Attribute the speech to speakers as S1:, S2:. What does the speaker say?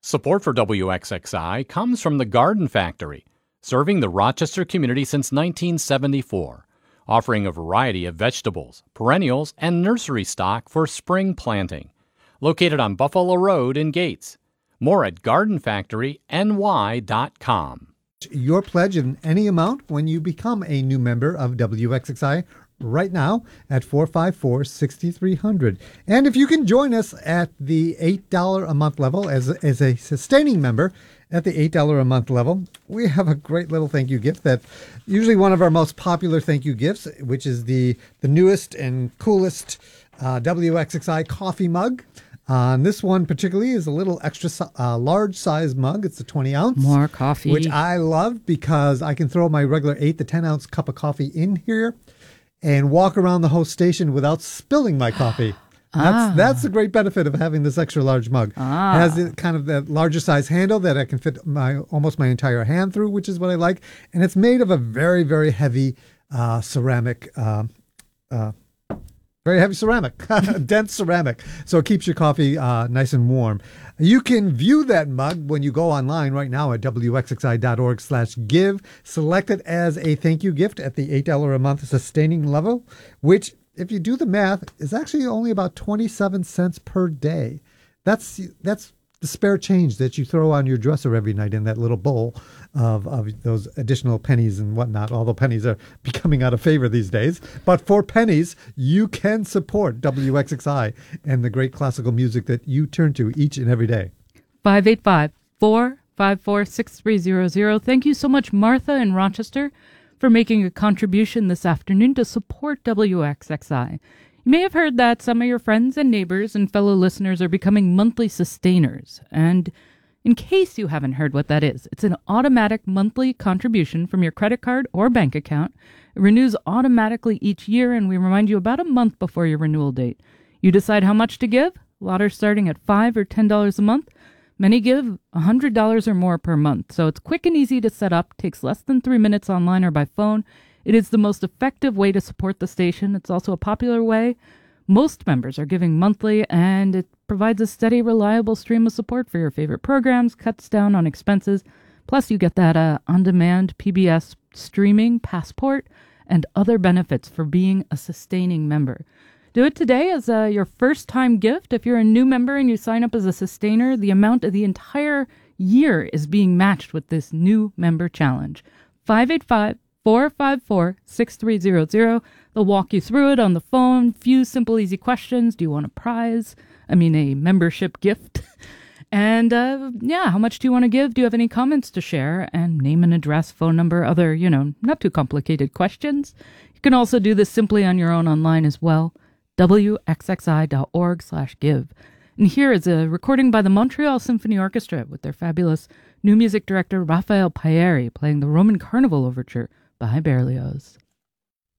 S1: Support for WXXI comes from the Garden Factory, serving the Rochester community since 1974, offering a variety of vegetables, perennials, and nursery stock for spring planting. Located on Buffalo Road in Gates. More at gardenfactoryny.com.
S2: Your pledge in any amount when you become a new member of WXXI right now at 454-6300. And if you can join us at the $8 a month level as a sustaining member at the $8 a month level, we have a great little thank you gift that usually one of our most popular thank you gifts, which is the newest and coolest WXXI coffee mug. This one particularly is a little extra large size mug. It's a 20 ounce.
S3: More coffee.
S2: Which I love because I can throw my regular 8 to 10 ounce cup of coffee in here and walk around the whole station without spilling my coffee. That's the great benefit of having this extra large mug. It has kind of that larger size handle that I can fit almost my entire hand through, which is what I like. And it's made of a very, very heavy ceramic dense ceramic, so it keeps your coffee nice and warm. You can view that mug when you go online right now at wxxi.org/give. Select it as a thank you gift at the $8 a month sustaining level, which, if you do the math, is actually only about 27 cents per day. That's the spare change that you throw on your dresser every night in that little bowl of those additional pennies and whatnot, although pennies are becoming out of favor these days. But for pennies, you can support WXXI and the great classical music that you turn to each and every day.
S3: 585-454-6300. Thank you so much, Martha in Rochester, for making a contribution this afternoon to support WXXI. You may have heard that some of your friends and neighbors and fellow listeners are becoming monthly sustainers. And in case you haven't heard what that is, it's an automatic monthly contribution from your credit card or bank account. It renews automatically each year, and we remind you about a month before your renewal date. You decide how much to give. A lot are starting at $5 or $10 a month. Many give $100 or more per month. So it's quick and easy to set up, takes less than 3 minutes online or by phone. It is the most effective way to support the station. It's also a popular way. Most members are giving monthly, and it provides a steady, reliable stream of support for your favorite programs, cuts down on expenses. Plus, you get that on-demand PBS streaming passport and other benefits for being a sustaining member. Do it today as your first-time gift. If you're a new member and you sign up as a sustainer, the amount of the entire year is being matched with this new member challenge. 585-454-6300. They'll walk you through it on the phone. Few simple, easy questions. Do you want a prize? A membership gift. And how much do you want to give? Do you have any comments to share? And name and address, phone number, other, not too complicated questions. You can also do this simply on your own online as well. wxxi.org/give. And here is a recording by the Montreal Symphony Orchestra with their fabulous new music director Raphael Pieri playing the Roman Carnival Overture by Berlioz.